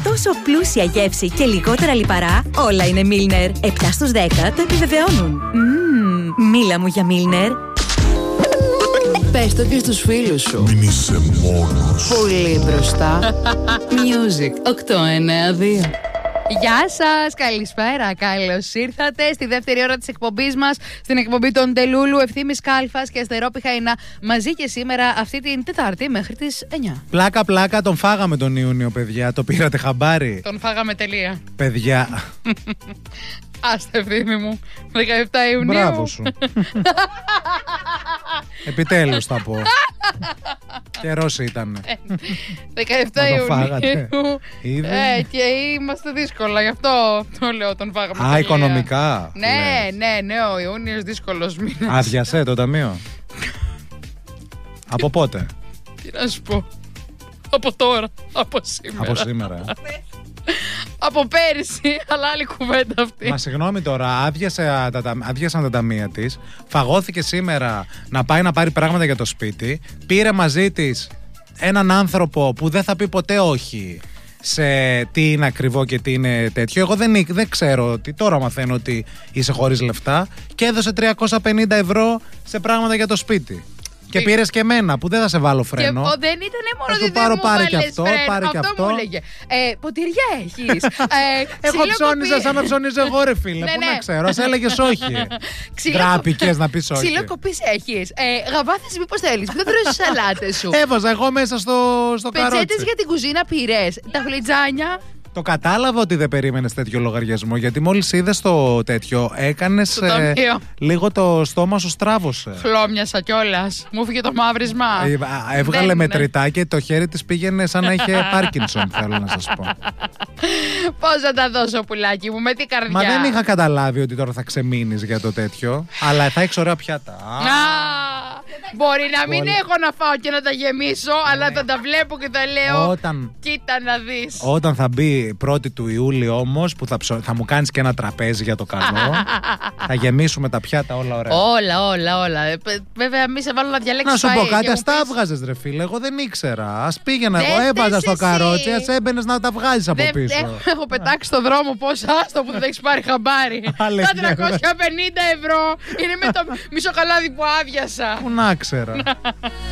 τόσο πλούσια γεύση και λιγότερα λιπαρά, όλα είναι Milner. 7 στους 10 το επιβεβαιώνουν. Μίλα μου για Milner. Πες το και στους φίλους σου. Μην είσαι μόνος. Πολύ μπροστά. Music 892. Γεια σας, καλησπέρα. Καλώς ήρθατε στη δεύτερη ώρα της εκπομπής μας, στην εκπομπή των Τελούλου, Ευθύμης Κάλφας και Αστερό Πιχαϊνά, μαζί και σήμερα αυτή την Τετάρτη μέχρι τις 9. Πλάκα, τον φάγαμε τον Ιούνιο, παιδιά. Το πήρατε χαμπάρι? Τον φάγαμε τελεία. Παιδιά. Άστε, Ευθύμη μου. 17 Ιουνίου. Μπράβο σου. Επιτέλους θα πω. Καιρός ήταν. 17 Ιουνίου. Και είμαστε δύσκολα, γι' αυτό το λέω, τον φάγαμε τελεία. Οικονομικά. Ναι, ο Ιούνιος δύσκολος μήνας. Άδειασε το ταμείο? Από πότε? Τι να σου πω. Από τώρα, από σήμερα. Από πέρυσι, αλλά άλλη κουβέντα αυτή. Μα συγγνώμη τώρα, άδειασαν τα ταμεία της. Φαγώθηκε σήμερα να πάει να πάρει πράγματα για το σπίτι. Πήρε μαζί της έναν άνθρωπο που δεν θα πει ποτέ όχι σε τι είναι ακριβό και τι είναι τέτοιο. Εγώ δεν ξέρω, τώρα μαθαίνω ότι είσαι χωρίς λεφτά. Και έδωσε 350 ευρώ σε πράγματα για το σπίτι. Και πήρες και εμένα που δεν θα σε βάλω φρένο. Και δεν ήταν μόνο ότι δεν μου βάλες και αυτό, φρένο. πάρε και αυτό. Μου έλεγε. Ποτηριά έχεις. Εγώ ψώνιζα σαν να ψωνίζω εγώ, ρε φίλε. Πού να ξέρω, ας έλεγες όχι. Τράπηκες να πεις όχι. Ξυλοκοπής έχεις. Γαβάθες μήπως θέλεις? Δεν τρώεις τις σαλάτες σου. Έβαζα εγώ μέσα στο καρότσι. Πετσέτες για την κουζίνα πήρες. Τα φλιτζάνια. Το κατάλαβα ότι δεν περίμενες τέτοιο λογαριασμό, γιατί μόλις είδες το τέτοιο έκανες λίγο το στόμα σου στράβωσε. Χλώμιασα κιόλας. Μου έφυγε το μαύρισμα. Έβγαλε μετρητά και το χέρι της πήγαινε σαν να είχε Πάρκινσον, θέλω να σας πω. Πώς θα τα δώσω, πουλάκι μου, με τι καρδιά? Μα δεν είχα καταλάβει ότι τώρα θα ξεμείνεις για το τέτοιο, αλλά θα έχεις ωραία πιάτα. Μπορεί να μην έχω να φάω και να τα γεμίσω, αλλά θα τα βλέπω και θα λέω. Κοίτα να δεις. Όταν θα μπει 1η του Ιούλη όμως, που θα μου κάνεις και ένα τραπέζι για το καλό, θα γεμίσουμε τα πιάτα όλα ωραία. Όλα. Βέβαια, μη σε βάλω να διαλέξεις. Να σου πω κάτι, ας τα έβγαζες, ρε φίλε. Εγώ δεν ήξερα. Ας πήγαινα εγώ, έβαζα στο καρότσι, ας έμπαινες να τα βγάζεις από πίσω. Έχω πετάξει στο δρόμο πόσα, άστο που δεν έχεις πάρει χαμπάρι. Τα 350 ευρώ είναι με το μισό καλάδι που άδειασα. Πού να ξέρα.